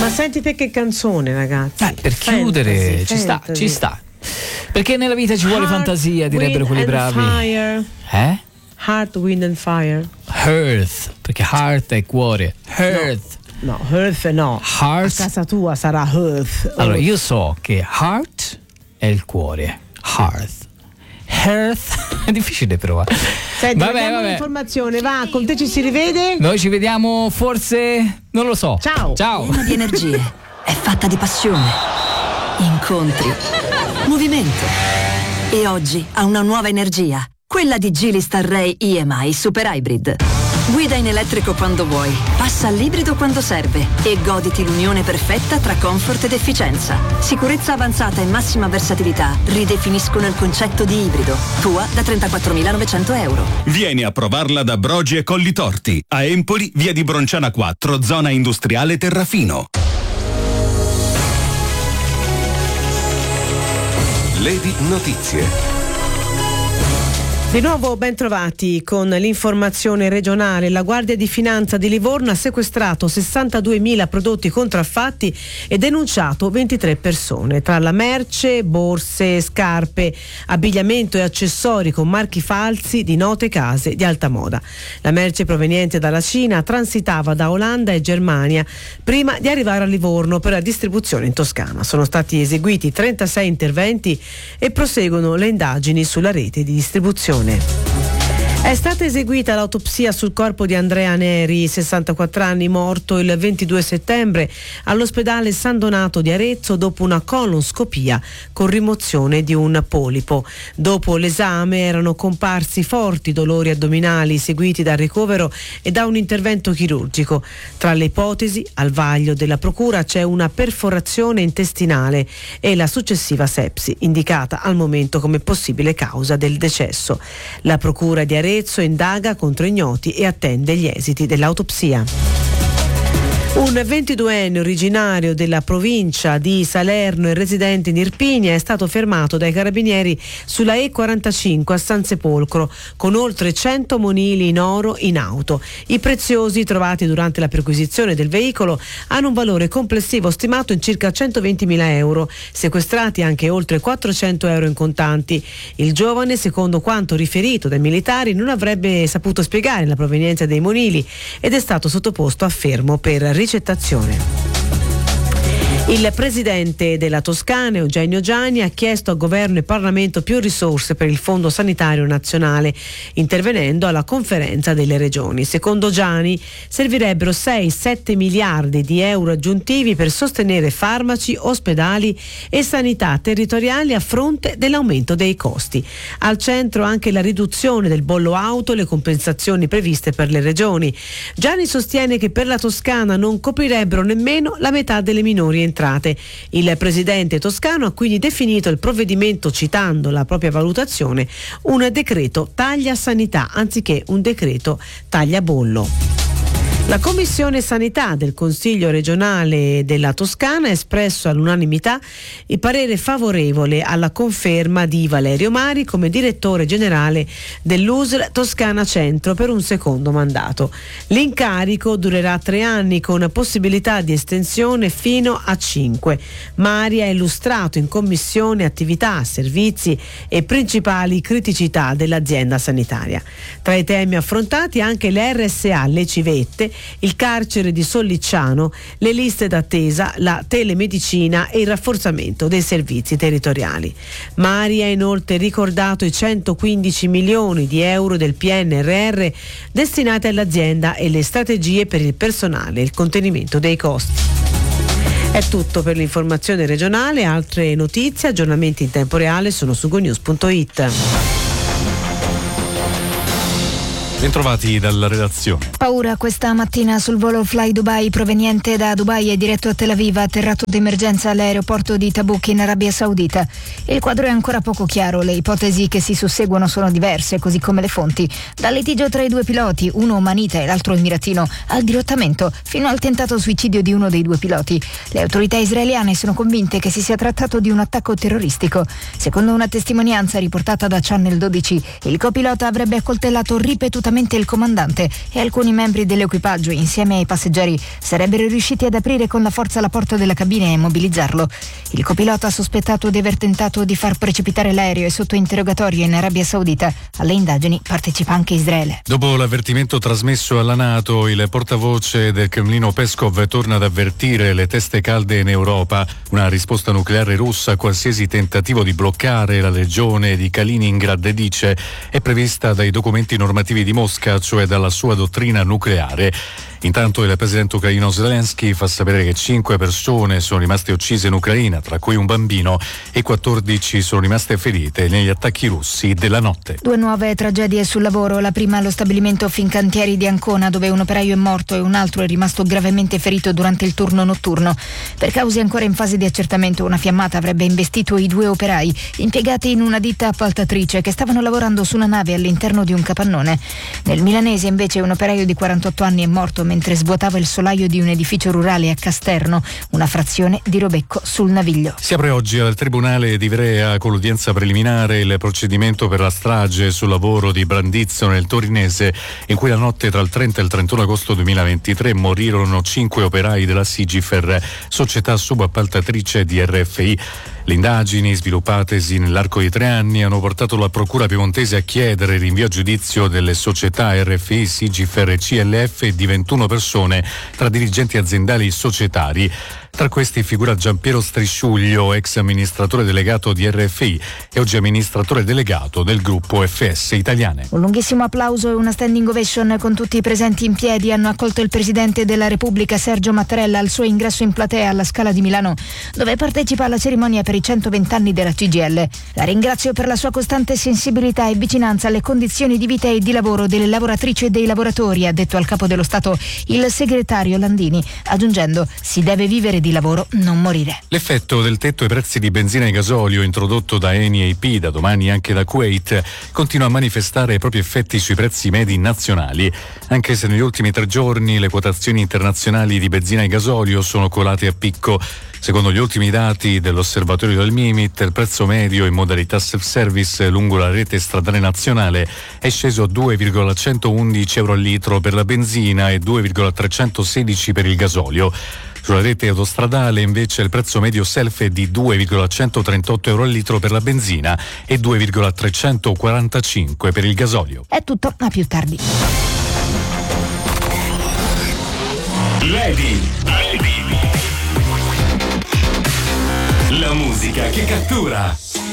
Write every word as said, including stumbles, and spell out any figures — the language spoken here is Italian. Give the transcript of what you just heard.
Ma senti te che canzone, ragazzi. Eh, per Fantasy, chiudere, ci sta, fantasy. ci sta. Perché nella vita ci vuole Heart, fantasia, direbbero quelli wind bravi. and fire. Eh? Heart, wind and fire. Earth, perché heart è cuore. Earth. No, Earth no. Heart. A casa tua sarà Earth. Allora, io so che heart è il cuore. Hearth. Earth. È difficile però. Senti, vabbè, vediamo vabbè. l'informazione, va, con te ci si rivede? Noi ci vediamo forse, non lo so. Ciao. Ciao. Piena di energie, è fatta di passione, incontri, movimento. E oggi ha una nuova energia, quella di Geely Star Ray E M I Super Hybrid. Guida in elettrico quando vuoi, passa all'ibrido quando serve e goditi l'unione perfetta tra comfort ed efficienza. Sicurezza avanzata e massima versatilità ridefiniscono il concetto di ibrido. Tua da trentaquattromilanovecento euro. Vieni a provarla da Brogi e Colli Torti. A Empoli, via di Bronciana quattro, zona industriale Terrafino. Lady Notizie. Di nuovo ben trovati con l'informazione regionale. La Guardia di Finanza di Livorno ha sequestrato sessantaduemila prodotti contraffatti e denunciato ventitré persone. Tra la merce, borse, scarpe, abbigliamento e accessori con marchi falsi di note case di alta moda. La merce proveniente dalla Cina transitava da Olanda e Germania prima di arrivare a Livorno per la distribuzione in Toscana. Sono stati eseguiti trentasei interventi e proseguono le indagini sulla rete di distribuzione. È stata eseguita l'autopsia sul corpo di Andrea Neri, sessantaquattro anni, morto il ventidue settembre all'ospedale San Donato di Arezzo dopo una colonscopia con rimozione di un polipo. Dopo l'esame erano comparsi forti dolori addominali seguiti dal ricovero e da un intervento chirurgico. Tra le ipotesi, al vaglio della procura c'è una perforazione intestinale e la successiva sepsi, indicata al momento come possibile causa del decesso. La procura di Arezzo indaga contro ignoti e attende gli esiti dell'autopsia. Un ventiduenne originario della provincia di Salerno e residente in Irpinia è stato fermato dai carabinieri sulla E quarantacinque a San Sepolcro con oltre cento monili in oro in auto. I preziosi trovati durante la perquisizione del veicolo hanno un valore complessivo stimato in circa centoventimila euro, sequestrati anche oltre quattrocento euro in contanti. Il giovane, secondo quanto riferito dai militari, non avrebbe saputo spiegare la provenienza dei monili ed è stato sottoposto a fermo per ricettazione. Il presidente della Toscana, Eugenio Giani, ha chiesto a governo e Parlamento più risorse per il Fondo Sanitario Nazionale, intervenendo alla conferenza delle regioni. Secondo Giani servirebbero sei sette miliardi di euro aggiuntivi per sostenere farmaci, ospedali e sanità territoriali a fronte dell'aumento dei costi. Al centro anche la riduzione del bollo auto e le compensazioni previste per le regioni. Giani sostiene che per la Toscana non coprirebbero nemmeno la metà delle minori entrate. Il presidente toscano ha quindi definito il provvedimento, citando la propria valutazione, un decreto taglia sanità anziché un decreto taglia bollo. La Commissione Sanità del Consiglio regionale della Toscana ha espresso all'unanimità il parere favorevole alla conferma di Valerio Mari come direttore generale dell'U S L Toscana Centro per un secondo mandato. L'incarico durerà tre anni con possibilità di estensione fino a cinque. Mari ha illustrato in commissione attività, servizi e principali criticità dell'azienda sanitaria. Tra i temi affrontati anche le R S A, le civette, il carcere di Sollicciano, le liste d'attesa, la telemedicina e il rafforzamento dei servizi territoriali. Mari ha inoltre ricordato i centoquindici milioni di euro del P N R R destinati all'azienda e le strategie per il personale e il contenimento dei costi. È tutto per l'informazione regionale. Altre notizie, aggiornamenti in tempo reale sono su gonews punto it. Bentrovati dalla redazione. Paura questa mattina sul volo Fly Dubai proveniente da Dubai e diretto a Tel Aviv, atterrato d'emergenza all'aeroporto di Tabuk in Arabia Saudita. Il quadro è ancora poco chiaro, le ipotesi che si susseguono sono diverse, così come le fonti. Dal litigio tra i due piloti, uno omanita e l'altro emiratino, al dirottamento, fino al tentato suicidio di uno dei due piloti. Le autorità israeliane sono convinte che si sia trattato di un attacco terroristico. Secondo una testimonianza riportata da Channel dodici, il copilota avrebbe accoltellato ripetutamente volutamente il comandante e alcuni membri dell'equipaggio, insieme ai passeggeri, sarebbero riusciti ad aprire con la forza la porta della cabina e immobilizzarlo. Il copilota, sospettato di aver tentato di far precipitare l'aereo, è sotto interrogatorio in Arabia Saudita. Alle indagini partecipa anche Israele. Dopo l'avvertimento trasmesso alla NATO, il portavoce del Cremlino Peskov torna ad avvertire le teste calde in Europa. Una risposta nucleare russa a qualsiasi tentativo di bloccare la regione di Kaliningrad, dice, è prevista dai documenti normativi di Mosca, cioè dalla sua dottrina nucleare. Intanto il presidente ucraino Zelensky fa sapere che cinque persone sono rimaste uccise in Ucraina, tra cui un bambino, e quattordici sono rimaste ferite negli attacchi russi della notte. Due nuove tragedie sul lavoro, la prima allo stabilimento Fincantieri di Ancona, dove un operaio è morto e un altro è rimasto gravemente ferito durante il turno notturno. Per cause ancora in fase di accertamento, una fiammata avrebbe investito i due operai, impiegati in una ditta appaltatrice, che stavano lavorando su una nave all'interno di un capannone. Nel milanese invece un operaio di quarantotto anni è morto mentre svuotava il solaio di un edificio rurale a Casterno, una frazione di Robecco sul Naviglio. Si apre oggi al Tribunale di Ivrea con l'udienza preliminare il procedimento per la strage sul lavoro di Brandizzo nel Torinese, in cui la notte tra il trenta e il trentuno agosto duemilaventitré morirono cinque operai della Sigifer, società subappaltatrice di R F I. Le indagini, sviluppatesi nell'arco di tre anni, hanno portato la Procura piemontese a chiedere il rinvio a giudizio delle società R F I, Sigifer e C L F di ventuno persone, tra dirigenti aziendali e societari. Tra questi figura Giampiero Strisciuglio, ex amministratore delegato di R F I e oggi amministratore delegato del gruppo F S Italiane. Un lunghissimo applauso e una standing ovation con tutti i presenti in piedi hanno accolto il Presidente della Repubblica Sergio Mattarella al suo ingresso in platea alla Scala di Milano, dove partecipa alla cerimonia per i centoventi anni della C G I L. La ringrazio per la sua costante sensibilità e vicinanza alle condizioni di vita e di lavoro delle lavoratrici e dei lavoratori, ha detto al Capo dello Stato il segretario Landini, aggiungendo: si deve vivere di lavoro, non morire. L'effetto del tetto ai prezzi di benzina e gasolio introdotto da Eni e I P, da domani anche da Kuwait, continua a manifestare i propri effetti sui prezzi medi nazionali, anche se negli ultimi tre giorni le quotazioni internazionali di benzina e gasolio sono colate a picco. Secondo gli ultimi dati dell'osservatorio del Mimit, il prezzo medio in modalità self-service lungo la rete stradale nazionale è sceso a due virgola centoundici euro al litro per la benzina e due virgola trecentosedici per il gasolio. Sulla rete autostradale invece il prezzo medio self è di due virgola centotrentotto euro al litro per la benzina e due virgola trecentoquarantacinque per il gasolio. È tutto, a più tardi. Lady. Lady. La musica che cattura.